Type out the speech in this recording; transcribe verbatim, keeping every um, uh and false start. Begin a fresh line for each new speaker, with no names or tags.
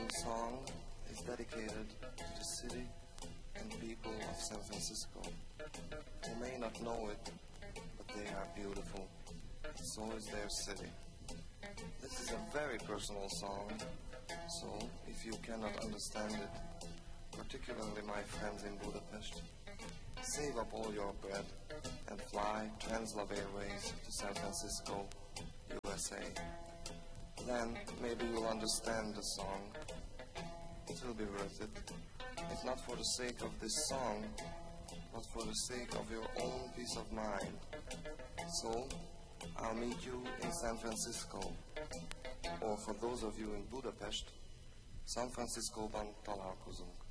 following song is dedicated to the city and people of San Francisco, who may not know it, but they are beautiful. So is their city. This is a very personal song, so if you cannot understand it, particularly my friends in Budapest, save up all your bread and fly Translav Airways to San Francisco, U S A. Then maybe you'll understand the song. It will be worth it, if not for the sake of this song, but for the sake of your own peace of mind. So, I'll meet you in San Francisco, or for those of you in Budapest, San Francisco-ban találkozunk.